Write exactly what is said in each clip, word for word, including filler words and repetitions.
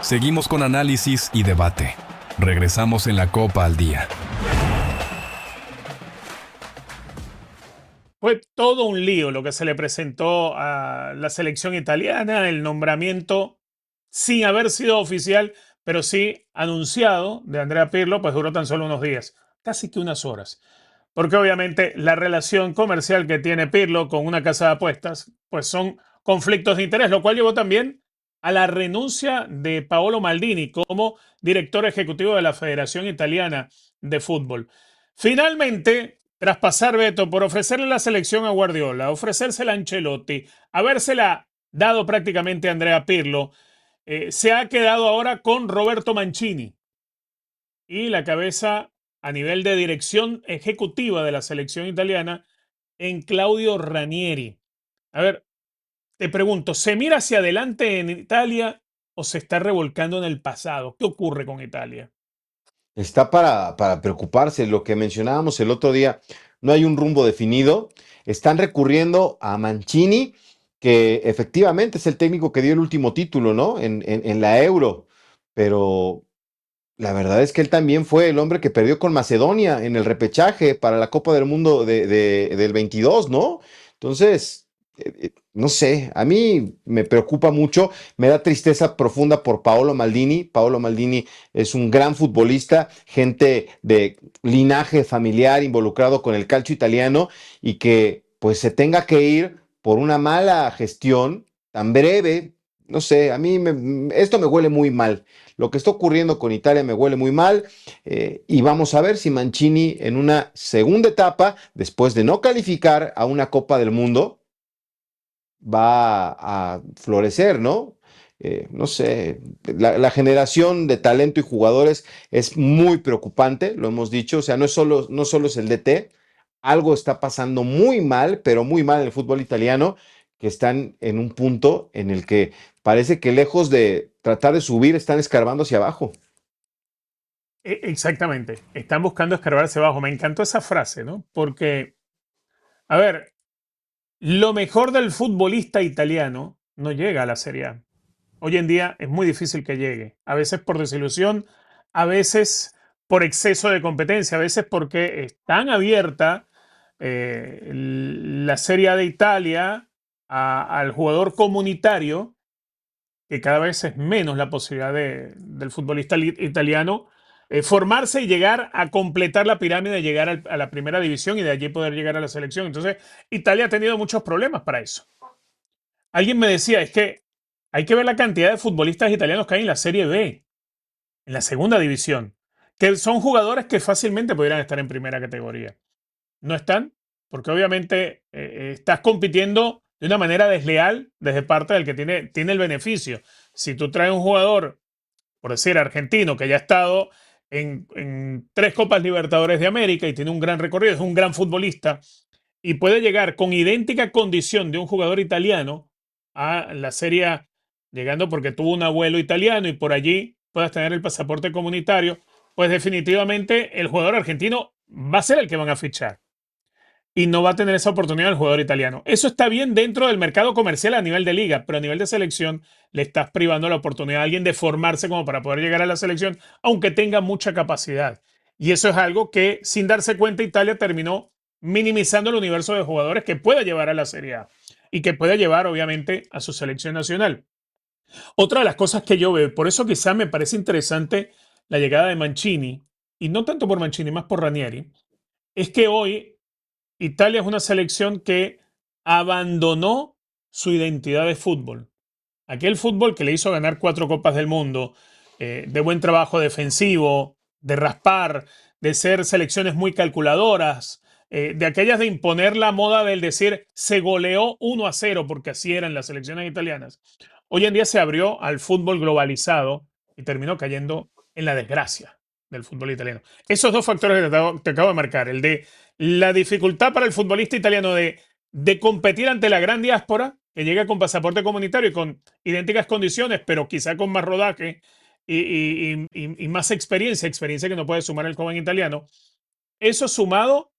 Seguimos con análisis y debate. Regresamos en la Copa al Día. Fue todo un lío lo que se le presentó a la selección italiana, el nombramiento sin haber sido oficial, pero sí anunciado de Andrea Pirlo, pues duró tan solo unos días, casi que unas horas. Porque obviamente la relación comercial que tiene Pirlo con una casa de apuestas, pues son conflictos de interés, lo cual llevó también a la renuncia de Paolo Maldini como director ejecutivo de la Federación Italiana de Fútbol. Finalmente, tras pasar veto por ofrecerle la selección a Guardiola, ofrecérsela a Ancelotti, habérsela dado prácticamente a Andrea Pirlo, eh, se ha quedado ahora con Roberto Mancini y la cabeza a nivel de dirección ejecutiva de la selección italiana en Claudio Ranieri. A ver, te pregunto, ¿se mira hacia adelante en Italia o se está revolcando en el pasado? ¿Qué ocurre con Italia? Está para, para preocuparse. Lo que mencionábamos el otro día, no hay un rumbo definido. Están recurriendo a Mancini, que efectivamente es el técnico que dio el último título, ¿no? En, en, en la Euro. Pero la verdad es que él también fue el hombre que perdió con Macedonia en el repechaje para la Copa del Mundo de, de- del veintidós, ¿no? Entonces, eh, eh, no sé, a mí me preocupa mucho, me da tristeza profunda por Paolo Maldini. Paolo Maldini es un gran futbolista, gente de linaje familiar involucrado con el calcio italiano y que pues se tenga que ir por una mala gestión tan breve. No sé, a mí me- esto me huele muy mal. Lo que está ocurriendo con Italia me huele muy mal, eh, y vamos a ver si Mancini en una segunda etapa, después de no calificar a una Copa del Mundo, va a florecer, ¿no? Eh, no sé, la, la, generación de talento y jugadores es muy preocupante, lo hemos dicho, o sea, no, es solo, no solo es el D T, algo está pasando muy mal, pero muy mal en el fútbol italiano, que están en un punto en el que parece que lejos de tratar de subir, están escarbando hacia abajo. E- Exactamente, están buscando escarbarse abajo. Me encantó esa frase, ¿no? Porque, a ver, lo mejor del futbolista italiano no llega a la Serie A. Hoy en día es muy difícil que llegue. A veces por desilusión, a veces por exceso de competencia, a veces porque es tan abierta eh, la Serie A de Italia a- al jugador comunitario que cada vez es menos la posibilidad de- del futbolista li- italiano eh, formarse y llegar a completar la pirámide, llegar al- a la primera división y de allí poder llegar a la selección. Entonces, Italia ha tenido muchos problemas para eso. Alguien me decía, es que hay que ver la cantidad de futbolistas italianos que hay en la Serie B, en la segunda división, que son jugadores que fácilmente pudieran estar en primera categoría. No están, porque obviamente eh, eh, estás compitiendo de una manera desleal desde parte del que tiene, tiene el beneficio. Si tú traes un jugador, por decir argentino, que ya ha estado en, en tres Copas Libertadores de América y tiene un gran recorrido, es un gran futbolista, y puede llegar con idéntica condición de un jugador italiano a la Serie A, llegando porque tuvo un abuelo italiano y por allí puedas tener el pasaporte comunitario, pues definitivamente el jugador argentino va a ser el que van a fichar y no va a tener esa oportunidad el jugador italiano. Eso está bien dentro del mercado comercial a nivel de liga, pero a nivel de selección le estás privando la oportunidad a alguien de formarse como para poder llegar a la selección, aunque tenga mucha capacidad. Y eso es algo que, sin darse cuenta, Italia terminó minimizando el universo de jugadores que pueda llevar a la Serie A y que pueda llevar, obviamente, a su selección nacional. Otra de las cosas que yo veo, por eso quizá me parece interesante la llegada de Mancini, y no tanto por Mancini, más por Ranieri, es que hoy Italia es una selección que abandonó su identidad de fútbol. Aquel fútbol que le hizo ganar cuatro copas del mundo, eh, de buen trabajo defensivo, de raspar, de ser selecciones muy calculadoras, eh, de aquellas de imponer la moda del decir se goleó uno a cero, porque así eran las selecciones italianas. Hoy en día se abrió al fútbol globalizado y terminó cayendo en la desgracia del fútbol italiano. Esos dos factores que te acabo, te acabo de marcar, el de la dificultad para el futbolista italiano de, de competir ante la gran diáspora, que llega con pasaporte comunitario y con idénticas condiciones, pero quizá con más rodaje y, y- y- y más experiencia, experiencia que no puede sumar el joven italiano. Eso sumado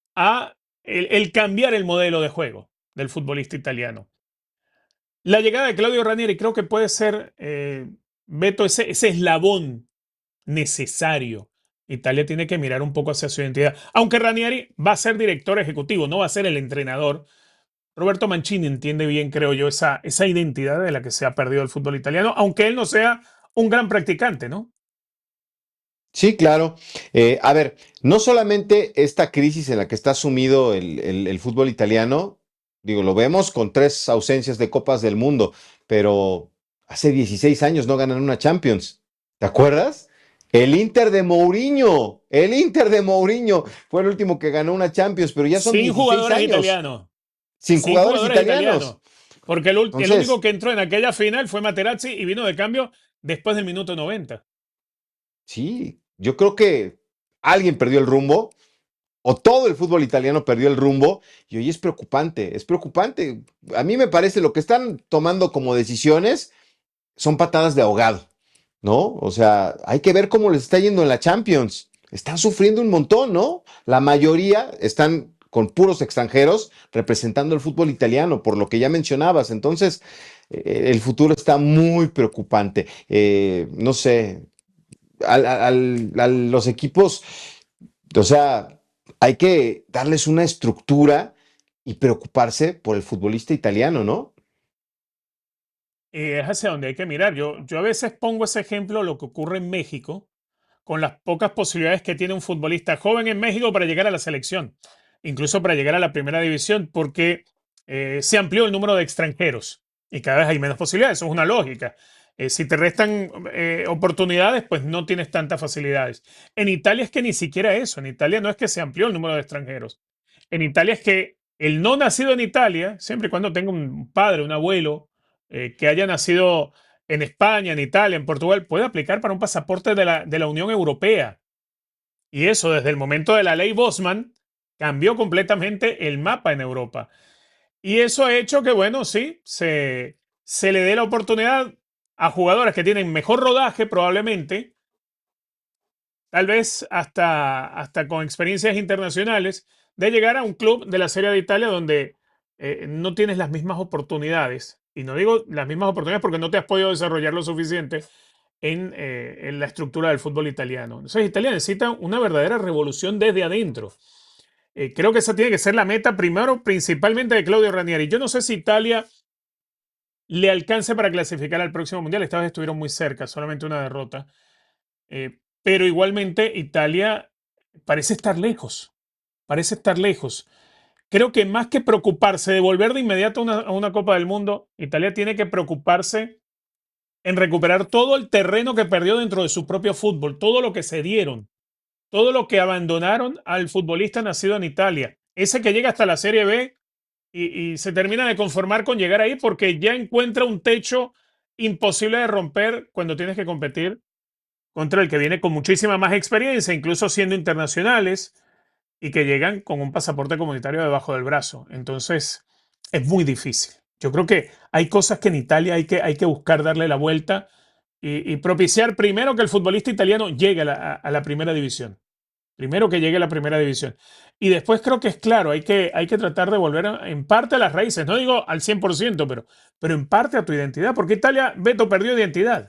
a el, el cambiar el modelo de juego del futbolista italiano. La llegada de Claudio Ranieri creo que puede ser eh, Beto, ese, ese eslabón necesario. Italia tiene que mirar un poco hacia su identidad. Aunque Ranieri va a ser director ejecutivo, no va a ser el entrenador. Roberto Mancini entiende bien, creo yo, esa, esa identidad de la que se ha perdido el fútbol italiano, aunque él no sea un gran practicante, ¿no? Sí, claro. Eh, a ver, no solamente esta crisis en la que está sumido el, el- el fútbol italiano, digo, lo vemos con tres ausencias de Copas del Mundo, pero hace dieciséis años no ganan una Champions. ¿Te acuerdas? El Inter de Mourinho, el Inter de Mourinho fue el último que ganó una Champions, pero ya son Sin dieciséis jugadores años italianos. sin Sin jugadores jugadores italianos. italianos. Porque el, ul- el único Entonces, que entró en aquella final fue Materazzi y vino de cambio después del minuto noventa. sí, yo creo que alguien perdió el rumbo o todo el fútbol italiano perdió el rumbo y hoy es preocupante, es preocupante. A mí me parece lo que están tomando como decisiones son patadas de ahogado, ¿no? O sea, hay que ver cómo les está yendo en la Champions. Están sufriendo un montón, ¿no? La mayoría están con puros extranjeros representando el fútbol italiano, por lo que ya mencionabas. Entonces, eh, el futuro está muy preocupante. Eh, no sé, al- al- a los equipos, o sea, hay que darles una estructura y preocuparse por el futbolista italiano, ¿no? Y es hacia donde hay que mirar. Yo, yo a veces pongo ese ejemplo, lo que ocurre en México, con las pocas posibilidades que tiene un futbolista joven en México para llegar a la selección, incluso para llegar a la primera división, porque eh, se amplió el número de extranjeros y cada vez hay menos posibilidades. Eso es una lógica. Eh, si te restan eh, oportunidades, pues no tienes tantas facilidades. En Italia es que ni siquiera eso. En Italia no es que se amplió el número de extranjeros. En Italia es que el no nacido en Italia, siempre y cuando tenga un padre, un abuelo, eh, que haya nacido en España, en Italia, en Portugal, puede aplicar para un pasaporte de la, de la Unión Europea. Y eso, desde el momento de la ley Bosman, cambió completamente el mapa en Europa. Y eso ha hecho que, bueno, sí, se, se le dé la oportunidad a jugadores que tienen mejor rodaje, probablemente, tal vez hasta, hasta con experiencias internacionales, de llegar a un club de la Serie de Italia donde eh, no tienes las mismas oportunidades. Y no digo las mismas oportunidades porque no te has podido desarrollar lo suficiente en, eh, en la estructura del fútbol italiano. Entonces, Italia necesita una verdadera revolución desde adentro. Eh, creo que esa tiene que ser la meta, primero, principalmente de Claudio Ranieri. Yo no sé si Italia le alcance para clasificar al próximo mundial. Esta vez estuvieron muy cerca, solamente una derrota. Eh, pero igualmente Italia parece estar lejos, parece estar lejos. Creo que más que preocuparse de volver de inmediato a una, a una Copa del Mundo, Italia tiene que preocuparse en recuperar todo el terreno que perdió dentro de su propio fútbol, todo lo que se dieron, todo lo que abandonaron al futbolista nacido en Italia. Ese que llega hasta la Serie B y, y se termina de conformar con llegar ahí porque ya encuentra un techo imposible de romper cuando tienes que competir contra el que viene con muchísima más experiencia, incluso siendo internacionales, y que llegan con un pasaporte comunitario debajo del brazo. Entonces, es muy difícil. Yo creo que hay cosas que en Italia hay que, hay que buscar darle la vuelta y, y propiciar primero que el futbolista italiano llegue a la, a- a la primera división. Primero que llegue a la primera división. Y después creo que es claro, hay que, hay que tratar de volver a- en parte a las raíces. No digo al cien por ciento, pero, pero en parte a tu identidad, porque Italia, Beto, perdió identidad.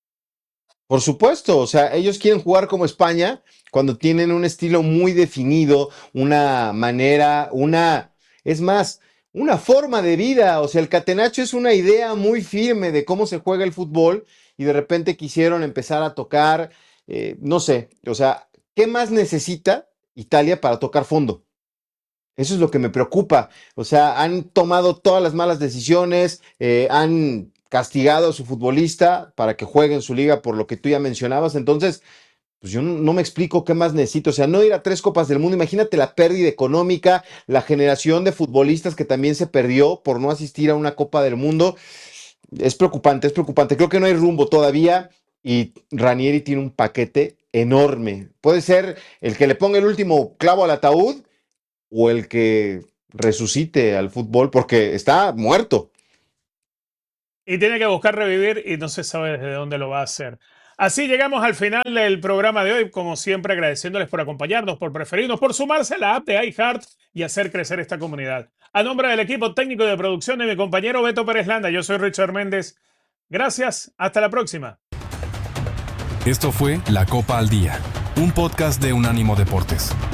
Por supuesto, o sea, ellos quieren jugar como España cuando tienen un estilo muy definido, una manera, una, es más, una forma de vida. O sea, el catenacho es una idea muy firme de cómo se juega el fútbol y de repente quisieron empezar a tocar, eh, no sé, o sea, ¿qué más necesita Italia para tocar fondo? Eso es lo que me preocupa. O sea, han tomado todas las malas decisiones, eh, han castigado a su futbolista para que juegue en su liga por lo que tú ya mencionabas. Entonces, pues yo no, no me explico qué más necesito. O sea, no ir a tres Copas del Mundo. Imagínate la pérdida económica, la generación de futbolistas que también se perdió por no asistir a una Copa del Mundo. Es preocupante, es preocupante. Creo que no hay rumbo todavía y Ranieri tiene un paquete enorme. Puede ser el que le ponga el último clavo al ataúd o el que resucite al fútbol porque está muerto. Y tiene que buscar revivir y no se sabe desde dónde lo va a hacer. Así llegamos al final del programa de hoy, como siempre agradeciéndoles por acompañarnos, por preferirnos, por sumarse a la app de iHeart y hacer crecer esta comunidad. A nombre del equipo técnico de producción de mi compañero Beto Pérez Landa, yo soy Richard Méndez. Gracias, hasta la próxima. Esto fue La Copa al Día, un podcast de Unánimo Deportes.